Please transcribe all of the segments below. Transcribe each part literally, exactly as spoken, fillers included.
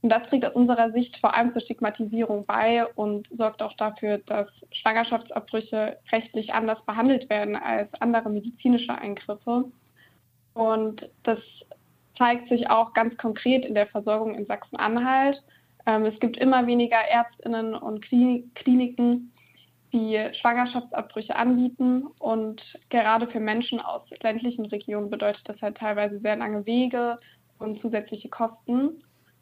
Und das trägt aus unserer Sicht vor allem zur Stigmatisierung bei und sorgt auch dafür, dass Schwangerschaftsabbrüche rechtlich anders behandelt werden als andere medizinische Eingriffe. Und das zeigt sich auch ganz konkret in der Versorgung in Sachsen-Anhalt. Ähm, es gibt immer weniger ÄrztInnen und Kliniken, die Schwangerschaftsabbrüche anbieten. Und gerade für Menschen aus ländlichen Regionen bedeutet das halt teilweise sehr lange Wege und zusätzliche Kosten.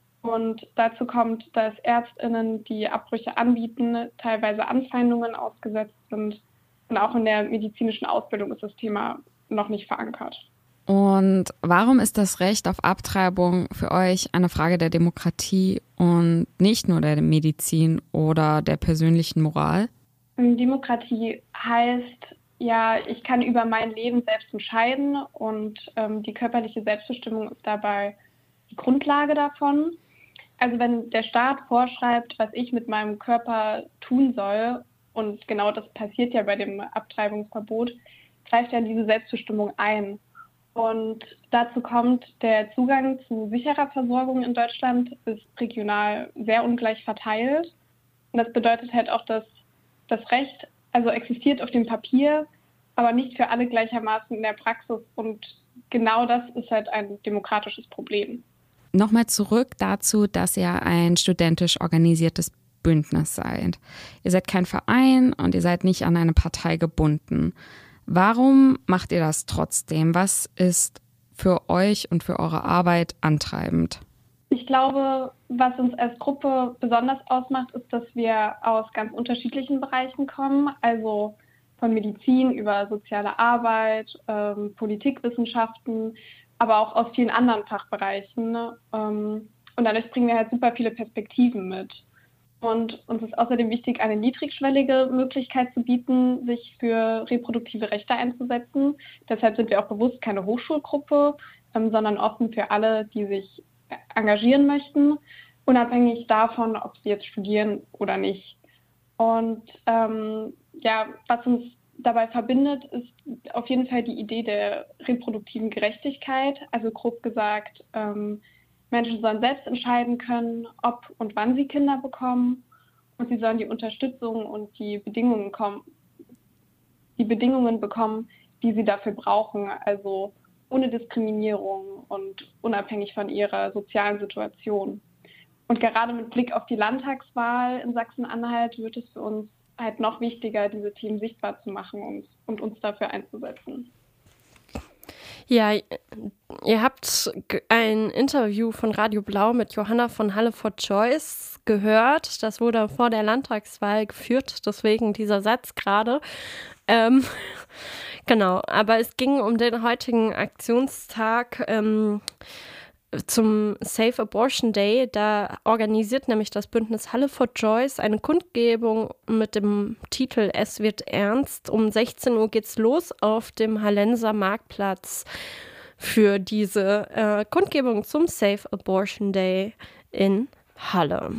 Und dazu kommt, dass ÄrztInnen, die Abbrüche anbieten, teilweise Anfeindungen ausgesetzt sind. Und auch in der medizinischen Ausbildung ist das Thema noch nicht verankert. Und warum ist das Recht auf Abtreibung für euch eine Frage der Demokratie und nicht nur der Medizin oder der persönlichen Moral? Demokratie heißt, ja, ich kann über mein Leben selbst entscheiden und ähm, die körperliche Selbstbestimmung ist dabei die Grundlage davon. Also wenn der Staat vorschreibt, was ich mit meinem Körper tun soll, und genau das passiert ja bei dem Abtreibungsverbot, greift ja in diese Selbstbestimmung ein. Und dazu kommt, der Zugang zu sicherer Versorgung in Deutschland ist regional sehr ungleich verteilt. Und das bedeutet halt auch, dass das Recht also existiert auf dem Papier, aber nicht für alle gleichermaßen in der Praxis. Und genau das ist halt ein demokratisches Problem. Nochmal zurück dazu, dass ihr ein studentisch organisiertes Bündnis seid. Ihr seid kein Verein und ihr seid nicht an eine Partei gebunden. Warum macht ihr das trotzdem? Was ist für euch und für eure Arbeit antreibend? Ich glaube, was uns als Gruppe besonders ausmacht, ist, dass wir aus ganz unterschiedlichen Bereichen kommen. Also von Medizin über soziale Arbeit, ähm, Politikwissenschaften, aber auch aus vielen anderen Fachbereichen. Ähm, und dadurch bringen wir halt super viele Perspektiven mit. Und uns ist außerdem wichtig, eine niedrigschwellige Möglichkeit zu bieten, sich für reproduktive Rechte einzusetzen. Deshalb sind wir auch bewusst keine Hochschulgruppe, ähm, sondern offen für alle, die sich engagieren möchten, unabhängig davon, ob sie jetzt studieren oder nicht. Und ähm, ja, was uns dabei verbindet, ist auf jeden Fall die Idee der reproduktiven Gerechtigkeit. Also grob gesagt, ähm, Menschen sollen selbst entscheiden können, ob und wann sie Kinder bekommen. Und sie sollen die Unterstützung und die Bedingungen, kommen, die Bedingungen bekommen, die sie dafür brauchen. Also ohne Diskriminierung und unabhängig von ihrer sozialen Situation. Und gerade mit Blick auf die Landtagswahl in Sachsen-Anhalt wird es für uns halt noch wichtiger, diese Themen sichtbar zu machen und, und uns dafür einzusetzen. Ja, ihr habt ein Interview von Radio Blau mit Johanna von Halle-Fort-Joyce gehört. Das wurde vor der Landtagswahl geführt, deswegen dieser Satz gerade. Ähm, genau, aber es ging um den heutigen Aktionstag ähm, zum Safe Abortion Day. Da organisiert nämlich das Bündnis Halle-Fort-Joyce eine Kundgebung mit dem Titel Es wird ernst. Um sechzehn Uhr geht's los auf dem Hallenser Marktplatz für diese äh, Kundgebung zum Safe Abortion Day in Halle.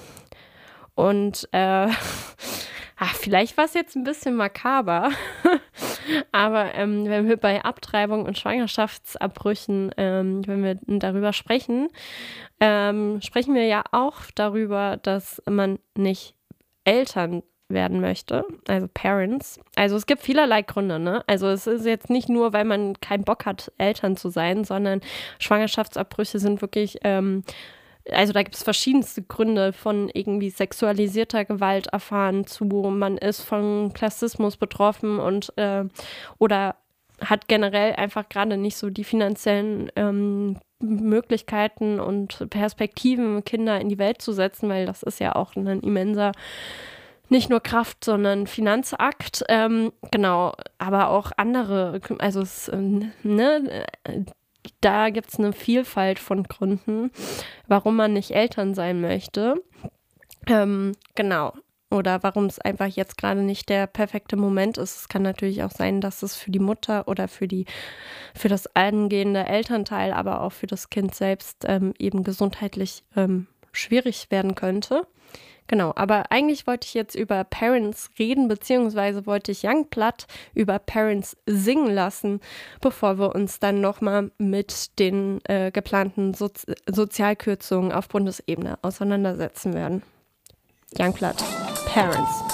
Und äh, ach, vielleicht war es jetzt ein bisschen makaber, aber ähm, wenn wir bei Abtreibung und Schwangerschaftsabbrüchen, ähm, wenn wir darüber sprechen, ähm, sprechen wir ja auch darüber, dass man nicht Eltern werden möchte, also Parents. Also es gibt vielerlei Gründe, ne? Also es ist jetzt nicht nur, weil man keinen Bock hat, Eltern zu sein, sondern Schwangerschaftsabbrüche sind wirklich ähm, also da gibt es verschiedenste Gründe, von irgendwie sexualisierter Gewalt erfahren zu, man ist von Klassismus betroffen und äh, oder hat generell einfach gerade nicht so die finanziellen ähm, Möglichkeiten und Perspektiven, Kinder in die Welt zu setzen, weil das ist ja auch ein immenser, nicht nur Kraft, sondern Finanzakt. Ähm, genau, aber auch andere, also es, ähm, ne, da gibt es eine Vielfalt von Gründen, warum man nicht Eltern sein möchte. Ähm, genau. Oder warum es einfach jetzt gerade nicht der perfekte Moment ist. Es kann natürlich auch sein, dass es für die Mutter oder für die für das angehende Elternteil, aber auch für das Kind selbst ähm, eben gesundheitlich ähm, schwierig werden könnte. Genau, aber eigentlich wollte ich jetzt über Parents reden, beziehungsweise wollte ich Youngblood über Parents singen lassen, bevor wir uns dann nochmal mit den äh, geplanten Sozi- Sozialkürzungen auf Bundesebene auseinandersetzen werden. Youngblood, Parents.